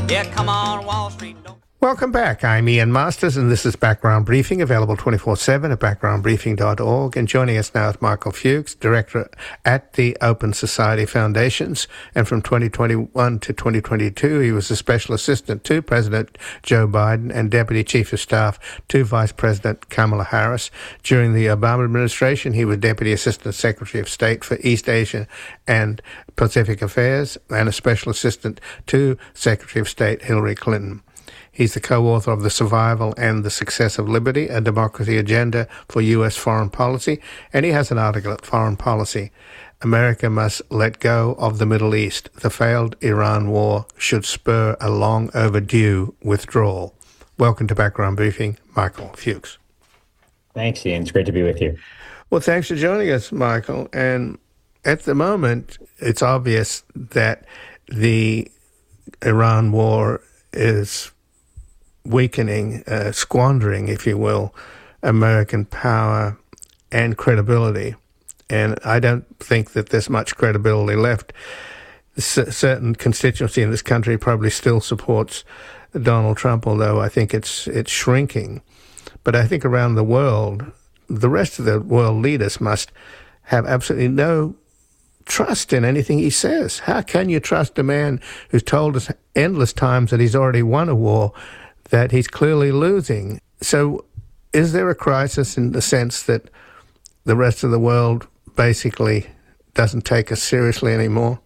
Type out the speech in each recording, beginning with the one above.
Yeah, come on, Wall Street. Don't... Welcome back. I'm Ian Masters, and this is Background Briefing, available 24/7 at backgroundbriefing.org. And joining us now is Michael Fuchs, Director at the Open Society Foundations. And from 2021 to 2022, he was a Special Assistant to President Joe Biden and Deputy Chief of Staff to Vice President Kamala Harris. During the Obama administration, he was Deputy Assistant Secretary of State for East Asia and Pacific Affairs and a Special Assistant to Secretary of State Hillary Clinton. He's the co-author of The Survival and the Success of Liberty, a Democracy Agenda for U.S. Foreign Policy, and he has an article at Foreign Policy. America must let go of the Middle East. The failed Iran war should spur a long overdue withdrawal. Welcome to Background Briefing, Michael Fuchs. Thanks, Ian. It's great to be with you. Well, thanks for joining us, Michael. And at the moment, it's obvious that the Iran war is weakening, squandering, if you will, American power and credibility. And I don't think that there's much credibility left. A certain constituency in this country probably still supports Donald Trump, although I think it's shrinking. But I think around the world, the rest of the world leaders must have absolutely no trust in anything he says. How can you trust a man who's told us endless times that he's already won a war that he's clearly losing? So is there a crisis in the sense that the rest of the world basically doesn't take us seriously anymore?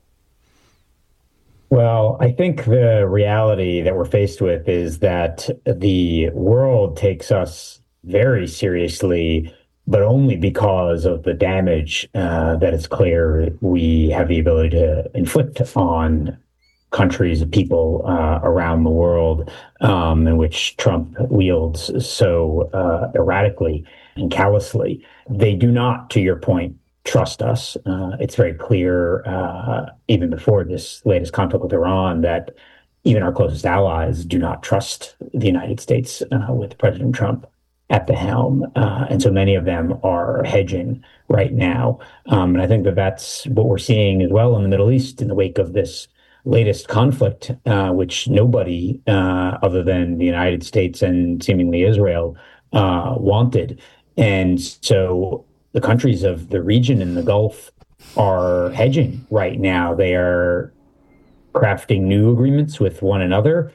Well, I think the reality that we're faced with is that the world takes us very seriously, but only because of the damage that it's clear we have the ability to inflict on countries, people around the world, in which Trump wields so erratically and callously. They do not, to your point, trust us. It's very clear, even before this latest conflict with Iran, that even our closest allies do not trust the United States with President Trump at the helm. And so many of them are hedging right now. And I think that that's what we're seeing as well in the Middle East in the wake of this latest conflict, which nobody other than the United States and seemingly Israel wanted. And so the countries of the region in the Gulf are hedging right now. They are crafting new agreements with one another,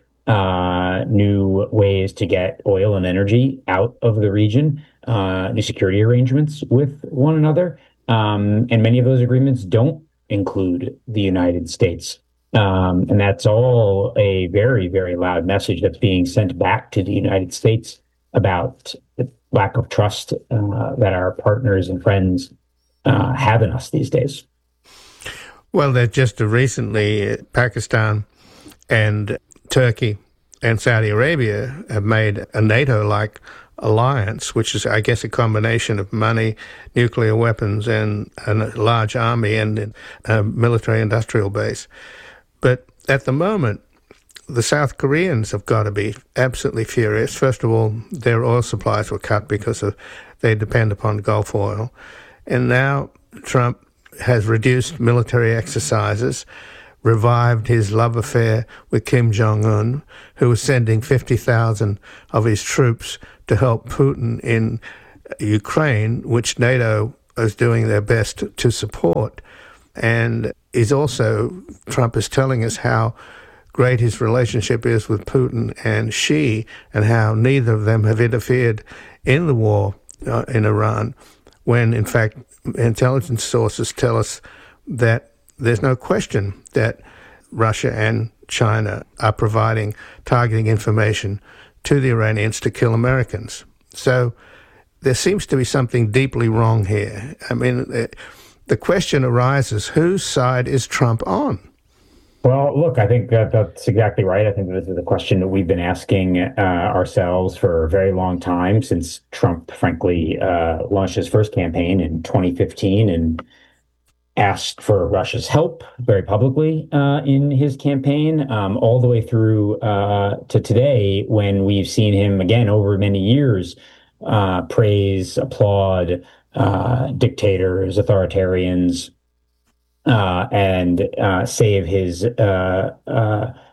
new ways to get oil and energy out of the region, new security arrangements with one another. And many of those agreements don't include the United States. And that's all a very, very loud message that's being sent back to the United States about the lack of trust that our partners and friends have in us these days. Well, that just recently, Pakistan and Turkey and Saudi Arabia have made a NATO-like alliance, which is, I guess, a combination of money, nuclear weapons, and a large army and a military-industrial base. But at the moment, the South Koreans have got to be absolutely furious. First of all, their oil supplies were cut because they depend upon Gulf oil. And now Trump has reduced military exercises, revived his love affair with Kim Jong-un, who was sending 50,000 of his troops to help Putin in Ukraine, which NATO is doing their best to support. And Trump is telling us how great his relationship is with Putin and Xi, and how neither of them have interfered in the war in Iran, when in fact intelligence sources tell us that there's no question that Russia and China are targeting information to the Iranians to kill Americans. So there seems to be something deeply wrong here. I mean, the question arises, whose side is Trump on? Well, look, I think that's exactly right. I think this is a question that we've been asking ourselves for a very long time, since Trump, frankly, launched his first campaign in 2015 and asked for Russia's help very publicly in his campaign, all the way through to today, when we've seen him again over many years praise, applaud dictators, authoritarians, and save his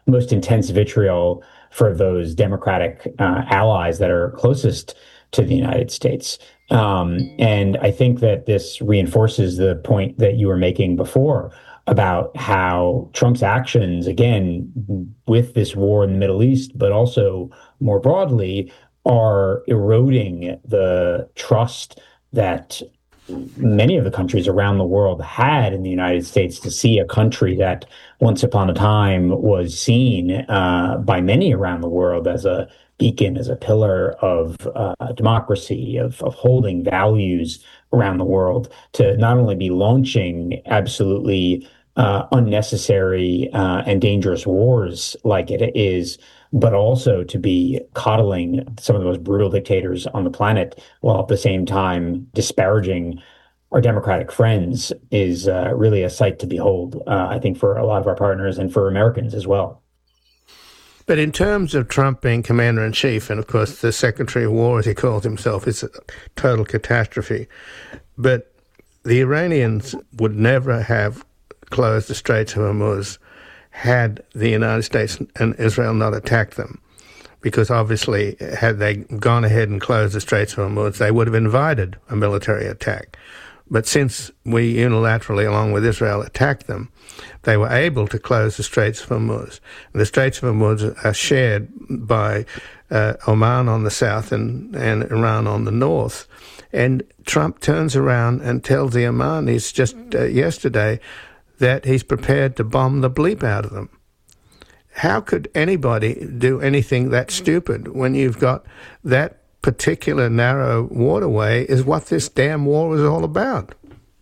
most intense vitriol for those Democratic allies that are closest to the United States. And I think that this reinforces the point that you were making before about how Trump's actions, again, with this war in the Middle East, but also more broadly, are eroding the trust that many of the countries around the world had in the United States, to see a country that once upon a time was seen by many around the world as a beacon, as a pillar of democracy, of holding values around the world, to not only be launching absolutely unnecessary and dangerous wars like it is, but also to be coddling some of the most brutal dictators on the planet, while at the same time disparaging our democratic friends, is really a sight to behold, I think, for a lot of our partners and for Americans as well. But in terms of Trump being commander-in-chief, and of course the Secretary of War, as he calls himself, is a total catastrophe. But the Iranians would never have closed the Straits of Hormuz had the United States and Israel not attacked them. Because obviously, had they gone ahead and closed the Straits of Hormuz, they would have invited a military attack. But since we unilaterally, along with Israel, attacked them, they were able to close the Straits of Hormuz. And the Straits of Hormuz are shared by Oman on the south and Iran on the north. And Trump turns around and tells the Omanis just yesterday that he's prepared to bomb the bleep out of them. How could anybody do anything that stupid when you've got that particular narrow waterway is what this damn war was all about?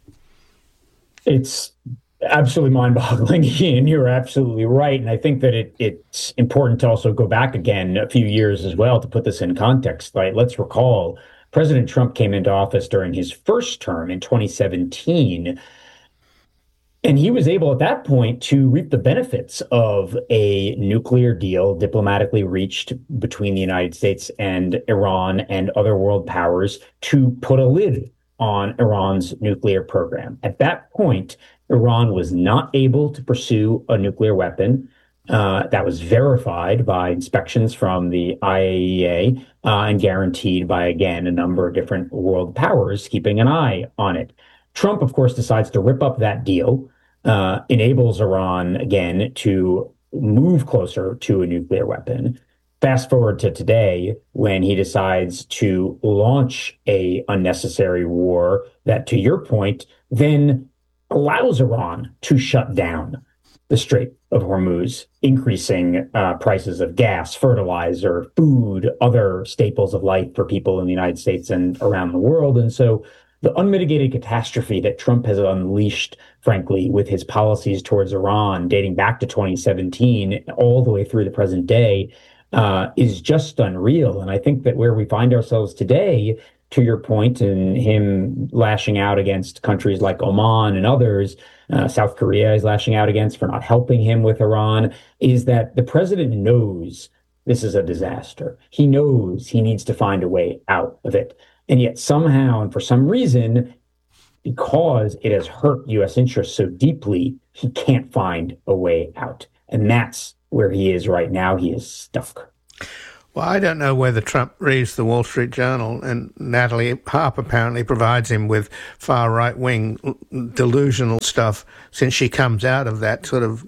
It's absolutely mind-boggling, and you're absolutely right. And I think that it's important to also go back again a few years as well to put this in context. Like, let's recall, President Trump came into office during his first term in 2017, and he was able at that point to reap the benefits of a nuclear deal diplomatically reached between the United States and Iran and other world powers to put a lid on Iran's nuclear program. At that point, Iran was not able to pursue a nuclear weapon. That was verified by inspections from the IAEA and guaranteed by, again, a number of different world powers keeping an eye on it. Trump, of course, decides to rip up that deal, enables Iran, again, to move closer to a nuclear weapon. Fast forward to today, when he decides to launch a unnecessary war that, to your point, then allows Iran to shut down the Strait of Hormuz, increasing prices of gas, fertilizer, food, other staples of life for people in the United States and around the world. And so the unmitigated catastrophe that Trump has unleashed, frankly, with his policies towards Iran dating back to 2017 all the way through the present day is just unreal. And I think that where we find ourselves today, to your point, and him lashing out against countries like Oman and others, South Korea is lashing out against for not helping him with Iran, is that the president knows this is a disaster. He knows he needs to find a way out of it. And yet somehow, and for some reason, because it has hurt U.S. interests so deeply, he can't find a way out. And that's where he is right now. He is stuck. Well, I don't know whether Trump reads the Wall Street Journal, and Natalie Harp apparently provides him with far right-wing delusional stuff since she comes out of that sort of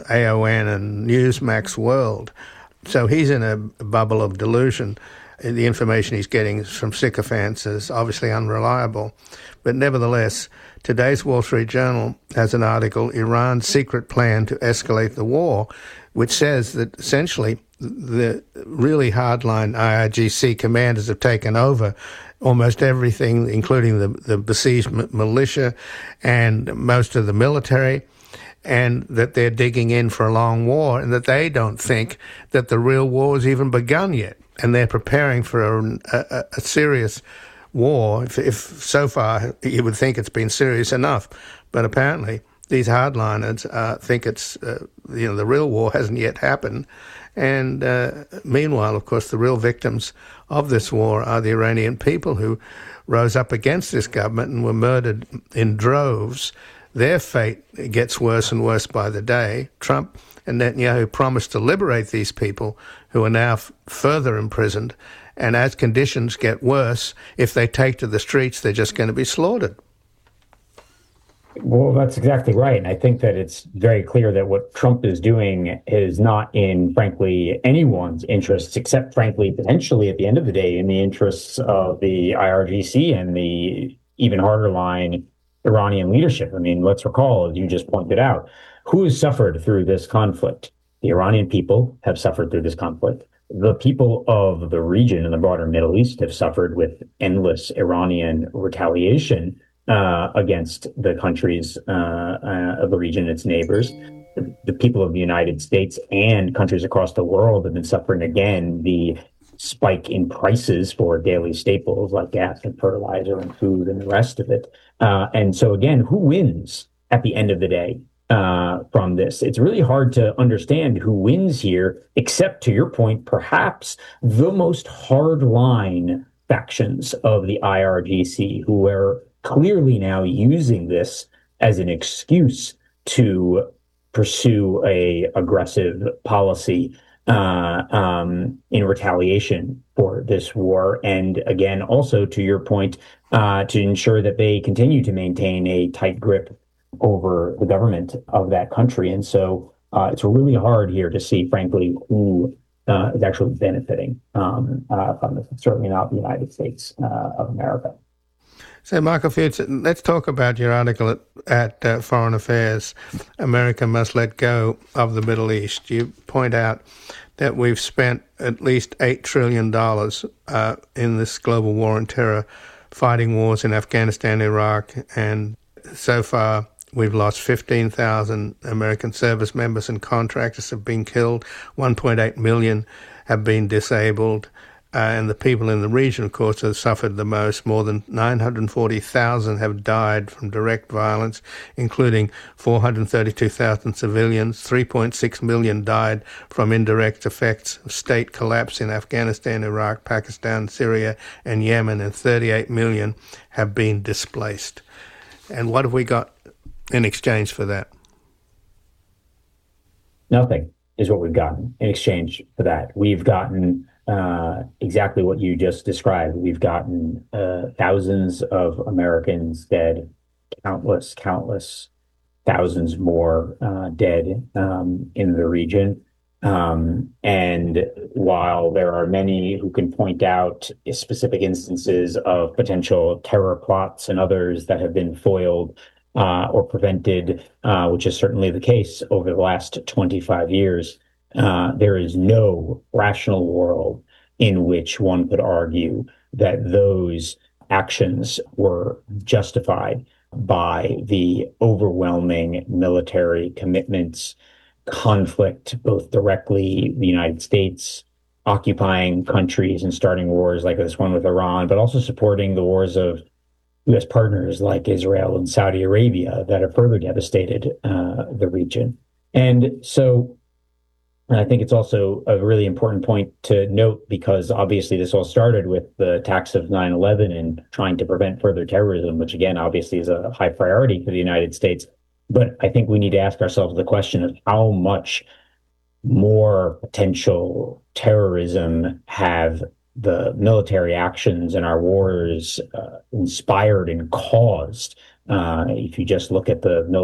AON and Newsmax world. So he's in a bubble of delusion. The information he's getting from sycophants is obviously unreliable. But nevertheless, today's Wall Street Journal has an article, Iran's Secret Plan to Escalate the War, which says that essentially the really hardline IRGC commanders have taken over almost everything, including the besieged militia and most of the military, and that they're digging in for a long war, and that they don't think that the real war has even begun yet. And they're preparing for a serious war. If so far you would think it's been serious enough, but apparently these hardliners think it's the real war hasn't yet happened. And meanwhile, of course, the real victims of this war are the Iranian people who rose up against this government and were murdered in droves. Their fate gets worse and worse by the day. Trump And Netanyahu promised to liberate these people who are now further imprisoned. And as conditions get worse, if they take to the streets, they're just going to be slaughtered. Well, that's exactly right. And I think that it's very clear that what Trump is doing is not in, frankly, anyone's interests, except, frankly, potentially at the end of the day, in the interests of the IRGC and the even harder line Iranian leadership. I mean, let's recall, as you just pointed out, who has suffered through this conflict? The Iranian people have suffered through this conflict. The people of the region and the broader Middle East have suffered with endless Iranian retaliation against the countries of the region, its neighbors. The people of the United States and countries across the world have been suffering again the spike in prices for daily staples like gas and fertilizer and food and the rest of it. And so again, who wins at the end of the day from this? It's really hard to understand who wins here, except, to your point, perhaps the most hardline factions of the IRGC, who are clearly now using this as an excuse to pursue a aggressive policy in retaliation for this war. And again, also to your point, to ensure that they continue to maintain a tight grip over the government of that country. And so it's really hard here to see, frankly, who is actually benefiting from this. It's certainly not the United States of America. So, Michael Feuds, let's talk about your article at Foreign Affairs, America Must Let Go of the Middle East. You point out that we've spent at least $8 trillion in this global war on terror, fighting wars in Afghanistan, Iraq, and so far we've lost 15,000 American service members and contractors have been killed, 1.8 million have been disabled. And the people in the region, of course, have suffered the most. More than 940,000 have died from direct violence, including 432,000 civilians. 3.6 million died from indirect effects of state collapse in Afghanistan, Iraq, Pakistan, Syria, and Yemen. And 38 million have been displaced. And what have we got in exchange for that? Nothing is what we've gotten in exchange for that. We've gotten exactly what you just described. We've gotten thousands of Americans dead, countless thousands more dead in the region. And while there are many who can point out specific instances of potential terror plots and others that have been foiled or prevented, which is certainly the case over the last 25 years, there is no rational world in which one could argue that those actions were justified by the overwhelming military commitments, conflict, both directly the United States occupying countries and starting wars like this one with Iran, but also supporting the wars of U.S. partners like Israel and Saudi Arabia that have further devastated the region. And so I think it's also a really important point to note, because obviously this all started with the attacks of 9/11 and trying to prevent further terrorism, which again, obviously is a high priority for the United States. But I think we need to ask ourselves the question of how much more potential terrorism have the military actions in our wars inspired and caused. If you just look at the